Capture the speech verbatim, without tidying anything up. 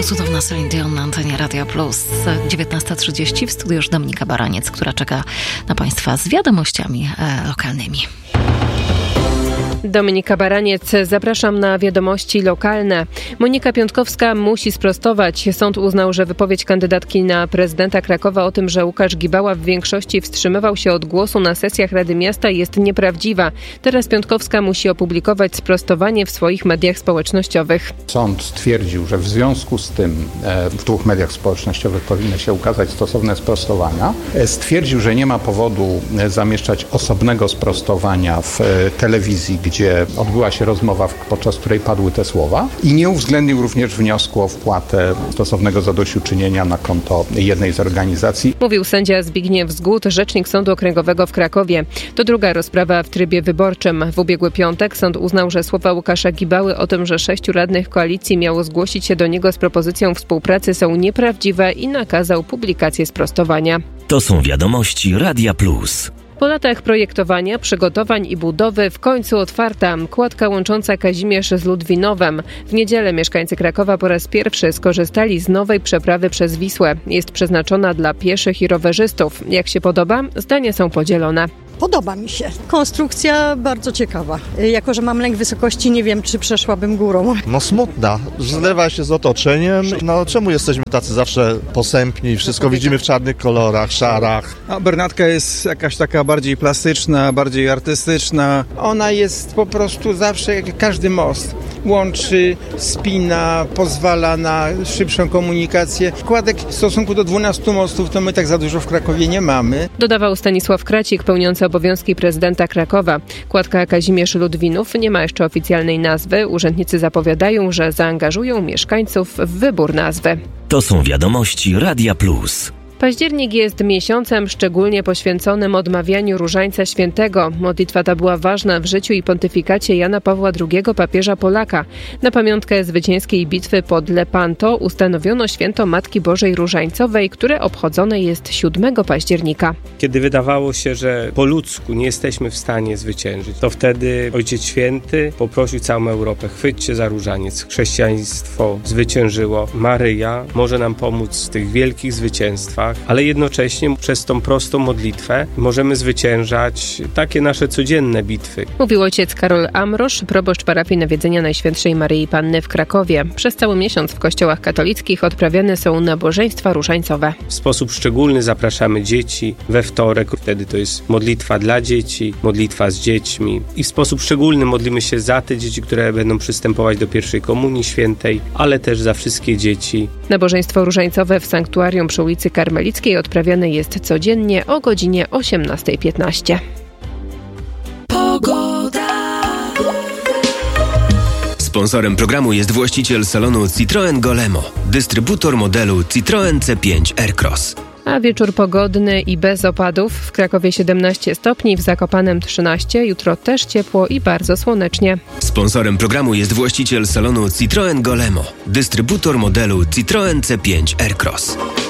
To cudowna Celine Dion na antenie Radia Plus. dziewiętnasta trzydzieści w studiu już Dominika Baraniec, która czeka na Państwa z wiadomościami e, lokalnymi. Dominika Baraniec, zapraszam na wiadomości lokalne. Monika Piątkowska musi sprostować. Sąd uznał, że wypowiedź kandydatki na prezydenta Krakowa o tym, że Łukasz Gibała w większości wstrzymywał się od głosu na sesjach Rady Miasta, jest nieprawdziwa. Teraz Piątkowska musi opublikować sprostowanie w swoich mediach społecznościowych. Sąd stwierdził, że w związku z tym w dwóch mediach społecznościowych powinny się ukazać stosowne sprostowania. Stwierdził, że nie ma powodu zamieszczać osobnego sprostowania w telewizji, gdzie odbyła się rozmowa, podczas której padły te słowa, i nie uwzględnił również wniosku o wpłatę stosownego zadośćuczynienia na konto jednej z organizacji. Mówił sędzia Zbigniew Zgód, rzecznik Sądu Okręgowego w Krakowie. To druga rozprawa w trybie wyborczym. W ubiegły piątek sąd uznał, że słowa Łukasza Gibały o tym, że sześciu radnych koalicji miało zgłosić się do niego z propozycją współpracy, są nieprawdziwe i nakazał publikację sprostowania. To są wiadomości Radia Plus. Po latach projektowania, przygotowań i budowy w końcu otwarta kładka łącząca Kazimierz z Ludwinowem. W niedzielę mieszkańcy Krakowa po raz pierwszy skorzystali z nowej przeprawy przez Wisłę. Jest przeznaczona dla pieszych i rowerzystów. Jak się podoba? Zdania są podzielone. Podoba mi się. Konstrukcja bardzo ciekawa. Jako że mam lęk wysokości, nie wiem, czy przeszłabym górą. No smutna. Zlewa się z otoczeniem. No czemu jesteśmy tacy zawsze posępni? Wszystko widzimy w czarnych kolorach, szarach. A Bernatka jest jakaś taka bardziej plastyczna, bardziej artystyczna. Ona jest po prostu zawsze jak każdy most. Łączy, spina, pozwala na szybszą komunikację. Kładek w stosunku do dwunastu mostów to my tak za dużo w Krakowie nie mamy. Dodawał Stanisław Kracik, pełniący obowiązki prezydenta Krakowa. Kładka Kazimierz Ludwinów nie ma jeszcze oficjalnej nazwy. Urzędnicy zapowiadają, że zaangażują mieszkańców w wybór nazwy. To są wiadomości Radia Plus. Październik jest miesiącem szczególnie poświęconym odmawianiu Różańca Świętego. Modlitwa ta była ważna w życiu i pontyfikacie Jana Pawła drugiego, papieża Polaka. Na pamiątkę zwycięskiej bitwy pod Lepanto ustanowiono święto Matki Bożej Różańcowej, które obchodzone jest siódmego października. Kiedy wydawało się, że po ludzku nie jesteśmy w stanie zwyciężyć, to wtedy Ojciec Święty poprosił całą Europę: chwyćcie za różaniec. Chrześcijaństwo zwyciężyło. Maryja może nam pomóc w tych wielkich zwycięstwach, ale jednocześnie przez tą prostą modlitwę możemy zwyciężać takie nasze codzienne bitwy. Mówił ojciec Karol Amrosz, proboszcz parafii Nawiedzenia Najświętszej Maryi Panny w Krakowie. Przez cały miesiąc w kościołach katolickich odprawiane są nabożeństwa różańcowe. W sposób szczególny zapraszamy dzieci we wtorek, wtedy to jest modlitwa dla dzieci, modlitwa z dziećmi, i w sposób szczególny modlimy się za te dzieci, które będą przystępować do pierwszej komunii świętej, ale też za wszystkie dzieci. Nabożeństwo różańcowe w sanktuarium przy ulicy Karmelickiej odprawiane jest codziennie o godzinie osiemnasta piętnaście. Pogoda. Sponsorem programu jest właściciel salonu Citroen Golemo, dystrybutor modelu Citroen C pięć Aircross. A wieczór pogodny i bez opadów. W Krakowie siedemnaście stopni, w Zakopanem trzynaście. Jutro też ciepło i bardzo słonecznie. Sponsorem programu jest właściciel salonu Citroen Golemo, dystrybutor modelu Citroen C pięć Aircross.